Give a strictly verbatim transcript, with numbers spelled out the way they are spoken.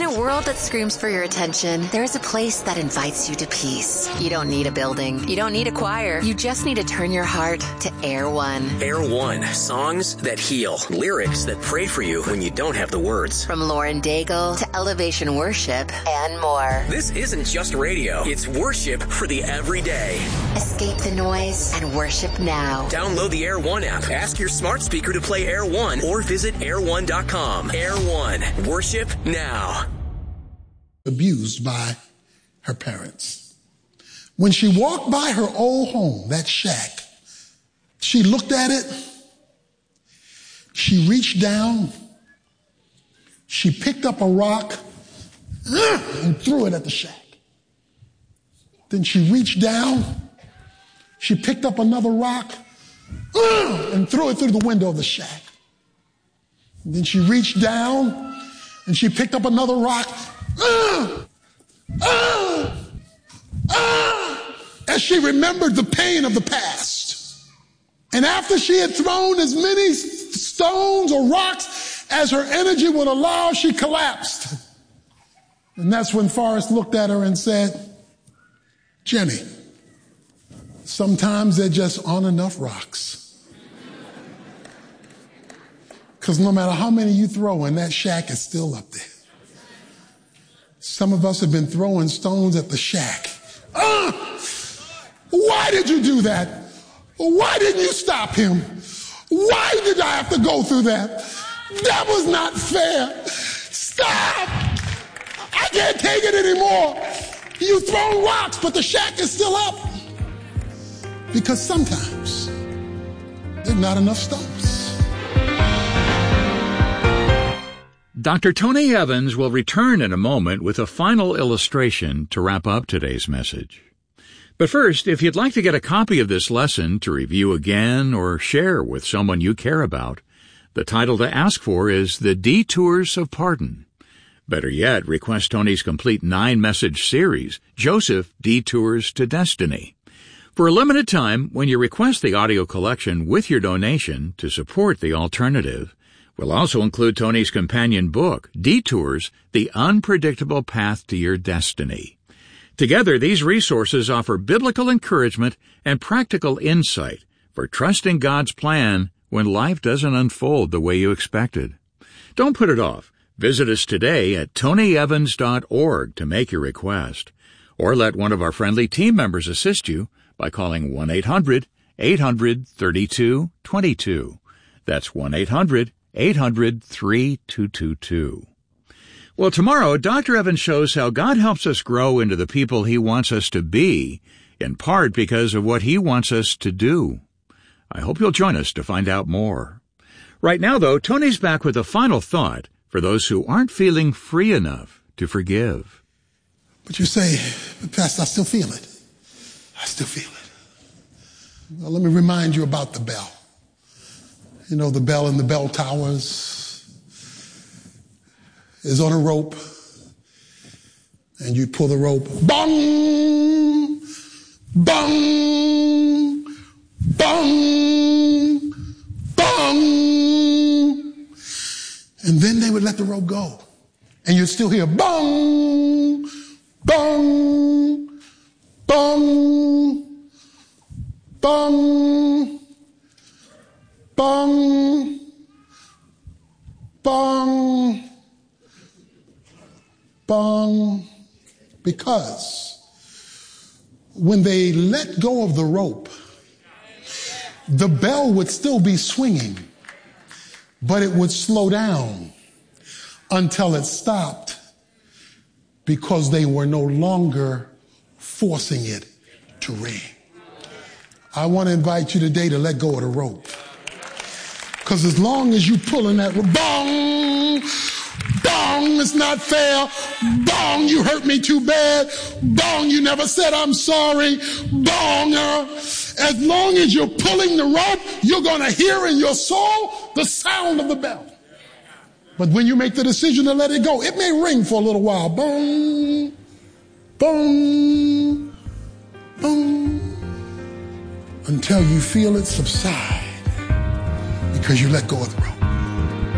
a world that screams for your attention, there is a place that invites you to peace. You don't need a building. You don't need a choir. You just need to turn your heart to Air One. Air One. Songs that heal. Lyrics that pray for you when you don't have the words. From Lauren Daigle to Elevation Worship and more. This isn't just radio. It's worship for the everyday. Escape the noise and worship now. Download the Air One app. Ask your smart speaker to play Air One or visit air one dot com. Air One. Worship now. Abused by her parents. When she walked by her old home, that shack, she looked at it, she reached down, she picked up a rock and threw it at the shack. Then she reached down, she picked up another rock and threw it through the window of the shack. And then she reached down and she picked up another rock uh, uh, uh, as she remembered the pain of the past. And after she had thrown as many stones or rocks as her energy would allow, she collapsed. And that's when Forrest looked at her and said, Jenny, sometimes there just aren't enough rocks. Because no matter how many you throw in, that shack is still up there. Some of us have been throwing stones at the shack. Uh, why did you do that? Why didn't you stop him? Why did I have to go through that? That was not fair. Stop! I can't take it anymore. You throw rocks, but the shack is still up. Because sometimes there's not enough stones. Doctor Tony Evans will return in a moment with a final illustration to wrap up today's message. But first, if you'd like to get a copy of this lesson to review again or share with someone you care about, the title to ask for is The Detours of Pardon. Better yet, request Tony's complete nine-message series, Joseph Detours to Destiny. For a limited time, when you request the audio collection with your donation to support the alternative, we'll also include Tony's companion book, Detours, The Unpredictable Path to Your Destiny. Together, these resources offer biblical encouragement and practical insight for trusting God's plan when life doesn't unfold the way you expected. Don't put it off. Visit us today at tony evans dot org to make your request, or let one of our friendly team members assist you by calling one eight hundred eight hundred thirty-two twenty-two. That's one eight hundred eight hundred thirty-two twenty-two. Well, tomorrow, Doctor Evans shows how God helps us grow into the people He wants us to be, in part because of what He wants us to do. I hope you'll join us to find out more. Right now, though, Tony's back with a final thought for those who aren't feeling free enough to forgive. But you say, Pastor, I still feel it. I still feel it. Well, let me remind you about the bell. You know, the bell in the bell towers is on a rope, and you pull the rope, bong, bong, bong, bong, and then they would let the rope go, and you'd still hear bong, bong, bong, bong, bong, bong, bong, because when they let go of the rope, the bell would still be swinging, but it would slow down until it stopped because they were no longer forcing it to ring. I want to invite you today to let go of the rope. Because as long as you're pulling that bong, bong, it's not fair. Bong, you hurt me too bad. Bong, you never said I'm sorry. Bong, uh, as long as you're pulling the rope, you're going to hear in your soul the sound of the bell. But when you make the decision to let it go, it may ring for a little while. Bong, bong, bong, until you feel it subside because you let go of the rope.